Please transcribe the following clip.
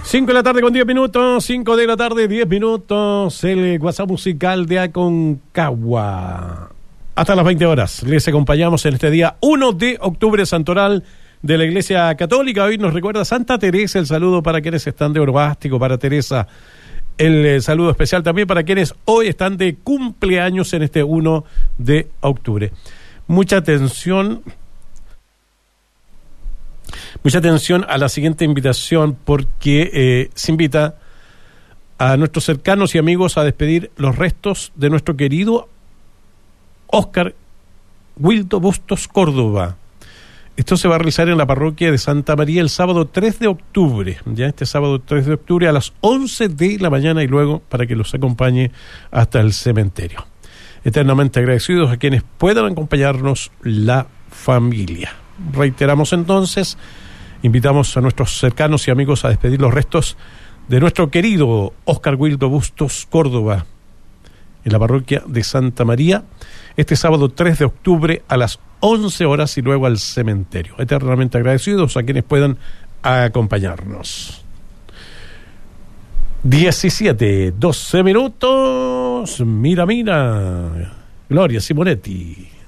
5 de la tarde con 10 minutos, 5 de la tarde, 10 minutos, el WhatsApp musical de Aconcagua. Hasta las 20 horas, les acompañamos en este día 1 de octubre, santoral de la Iglesia Católica. Hoy nos recuerda Santa Teresa, el saludo para quienes están de Orvástico, para Teresa. El saludo especial también para quienes hoy están de cumpleaños en este 1 de octubre. Mucha atención a la siguiente invitación, porque se invita a nuestros cercanos y amigos a despedir los restos de nuestro querido Óscar Wildo Bustos Córdoba. Esto se va a realizar en la parroquia de Santa María el sábado 3 de octubre, ya este sábado 3 de octubre a las 11 de la mañana, y luego para que los acompañe hasta el cementerio. Eternamente agradecidos a quienes puedan acompañarnos la familia. Reiteramos entonces, invitamos a nuestros cercanos y amigos a despedir los restos de nuestro querido Óscar Wildo Bustos Córdoba en la parroquia de Santa María este sábado 3 de octubre a las 11 horas y luego al cementerio. Eternamente agradecidos a quienes puedan acompañarnos. 17, 12 minutos. Mira, Gloria Simonetti.